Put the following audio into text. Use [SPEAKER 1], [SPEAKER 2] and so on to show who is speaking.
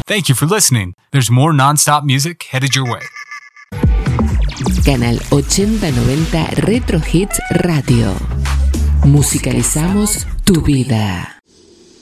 [SPEAKER 1] Thank you for listening. There's more nonstop music headed your way.
[SPEAKER 2] Canal 8090 Retro Hits Radio. Musicalizamos tu vida.